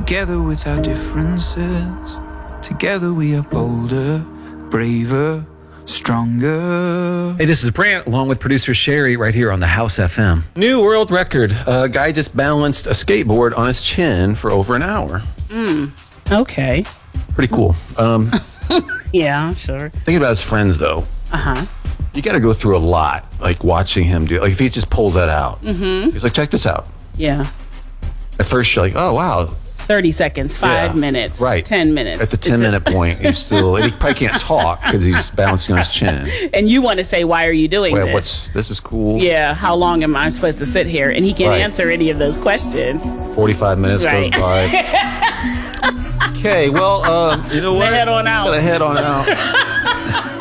Together with our differences, together we are bolder, braver, stronger. Hey, this is Brant, along with producer Sherry, right here on the House FM. New world record. A guy just balanced a skateboard on his chin for over an hour. Okay. Pretty cool. Yeah, sure. Thinking about his friends, though. Uh-huh. You got to go through a lot, like watching him do. Like if he just pulls that out, he's like, check this out. Yeah. At first, you're like, oh wow. 30 seconds, 5 minutes, right. 10 minutes. At the 10-minute point, he's still. And he probably can't talk because he's bouncing on his chin. And you want to say, why are you doing Well, this? this is cool. Yeah, how long am I supposed to sit here? And he can't answer any of those questions. 45 minutes goes by. Okay, well, you know what? Head on out. Gotta head on out.